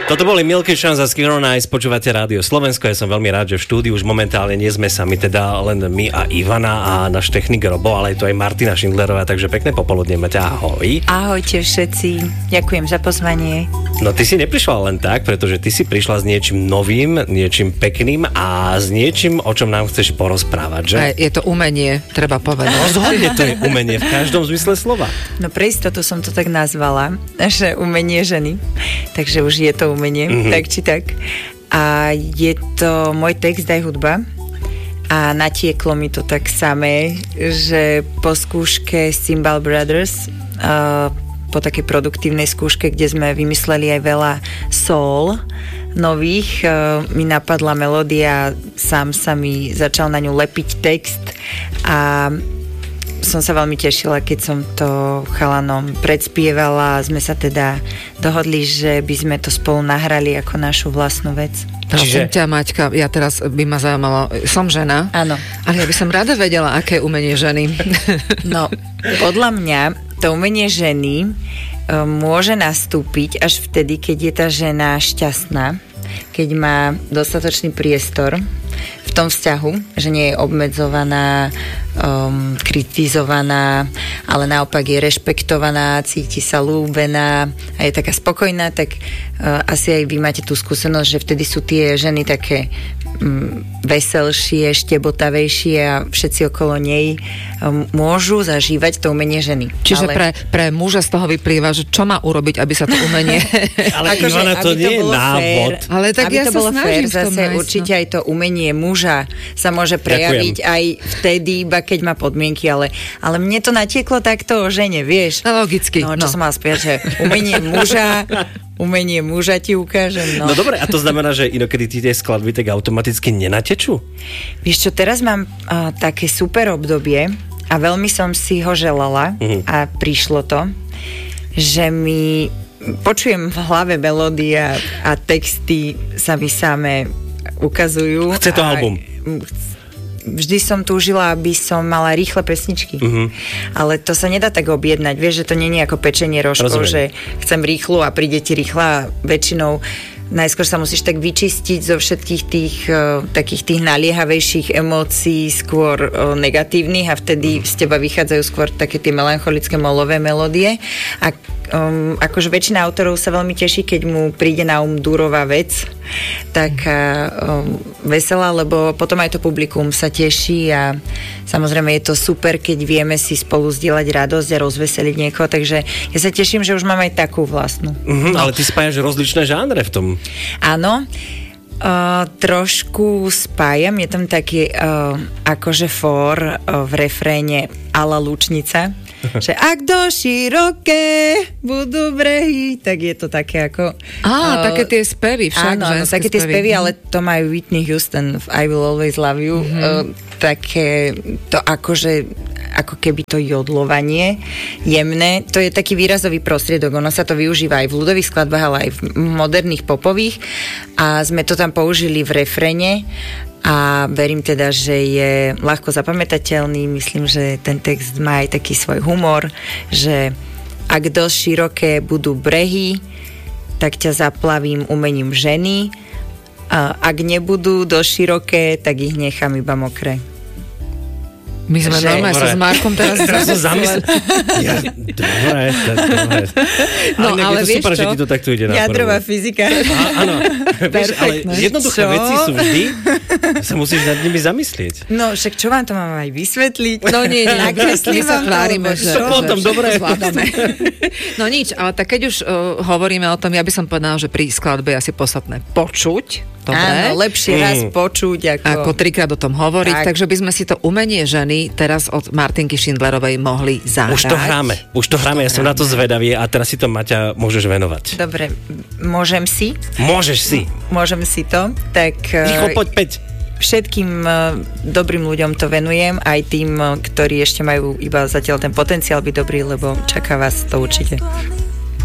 Toto boli Milky Chance a Skiller Nice, počúvate Rádio Slovensko. Ja som veľmi rád, že v štúdiu už momentálne nie sme sami, teda len my a Ivana a náš technik Robo, ale je to aj Martina Šindlerová, takže pekné popoludne, Maťa, ahoj. Ahojte všetci, ďakujem za pozvanie. No ty si neprišla len tak, pretože ty si prišla s niečím novým, niečím pekným a s niečím, o čom nám chceš porozprávať, že? Je to umenie, treba povedať. Rozhodne to je umenie v každom zmysle slova. No pre istotu som to tak nazvala, že umenie ženy, takže už je to umenie, tak či tak. A je to môj text aj hudba a natieklo mi to tak samé, že po skúške Cymbal Brothers, po takej produktívnej skúške, kde sme vymysleli aj veľa soul nových, mi napadla melódia, sám sa mi začal na ňu lepiť text a som sa veľmi tešila, keď som to chalanom predspievala. Sme sa teda dohodli, že by sme to spolu nahrali ako našu vlastnú vec. Prosím ťa, Maťka, ja teraz by ma zaujímalo, som žena, áno. Ale ja by som rada vedela, aké umenie ženy. No, podľa mňa to umenie ženy môže nastúpiť až vtedy, keď je tá žena šťastná, keď má dostatočný priestor v tom vzťahu, že nie je obmedzovaná, kritizovaná, ale naopak je rešpektovaná, cíti sa ľúbená a je taká spokojná, tak asi aj vy máte tú skúsenosť, že vtedy sú tie ženy také veselšie, štebotavejšie a všetci okolo nej môžu zažívať to umenie ženy. Čiže pre muža z toho vyplýva, že čo má urobiť, aby sa to umenie... Ale Ivana, to nie je návod. Ale tak aby ja to sa bolo snažím fér, zase nájsť, určite aj to umenie muža sa môže prejaviť aj vtedy, iba keď má podmienky, ale mne to natieklo takto o žene, vieš. No, logicky. No, čo som mala spievať, že umenie muža ti ukážem. No dobre, a to znamená, že inokedy tie skladby tak automaticky nenatečú? Vieš čo, teraz mám také super obdobie a veľmi som si ho želala a prišlo to, že mi počujem v hlave melódia a texty sa mi samé ukazujú. Chce to album. Vždy som túžila, aby som mala rýchle pesničky. Ale to sa nedá tak objednať. Vieš, že to nie je ako pečenie rožkov, že chcem rýchlo a príde ti rýchla. Väčšinou najskôr sa musíš tak vyčistiť zo všetkých tých takých tých naliehavejších emócií, skôr negatívnych, a vtedy z teba vychádzajú skôr také tie melancholické molové melódie. A akože väčšina autorov sa veľmi teší, keď mu príde na durová vec, tak veselá, lebo potom aj to publikum sa teší a samozrejme je to super, keď vieme si spolu zdieľať radosť a rozveseliť niekoho, takže ja sa teším, že už mám aj takú vlastnú. Ale ty spájaš rozličné žánre v tom. Áno, trošku spájam, je tam taký akože for v refréne ala Lučnica, že ak do široké budú brehy, tak je to také ako... také tie spevy však. Áno, také tie spevy, ale to majú Whitney Houston v I Will Always Love You. Také to akože ako keby to jodlovanie jemné, to je taký výrazový prostriedok, ono sa to využíva aj v ľudových skladbách, ale aj v moderných popových a sme to tam použili v refréne a verím teda, že je ľahko zapamätateľný. Myslím, že ten text má aj taký svoj humor, že ak dosť široké budú brehy, tak ťa zaplavím umením ženy, a ak nebudú dosť široké, tak ich nechám iba mokré. My sme normálne sa s Markom teraz zamysleli. Dobre. No, ale vieš vieš super, čo? že ti to takto ide na Jadrová prvú. fyzika. Áno, ale jednoduché veci sú vždy, sa musíš nad nimi zamyslieť. No, však čo vám to mám aj vysvetliť? No nie, nakreslím sa vám tvárime, že potom dobre zvládame. No nič, ale tak keď už hovoríme o tom, ja by som povedala, že pri skladbe je asi podstatné počuť. Dobre. Áno, lepšie raz počuť ako trikrát o tom hovoriť, takže by sme si to umenie ženy teraz od Martinky Šindlerovej mohli zahrať. Už to hráme, ja som na to zvedavý a teraz si to, Maťa, môžeš venovať. Dobre, môžem si? Môžeš si. Môžem si to, tak... Rýchlo, poď, 5. Všetkým dobrým ľuďom to venujem, aj tým, ktorí ešte majú iba zatiaľ ten potenciál byť dobrý, lebo čaká vás to určite.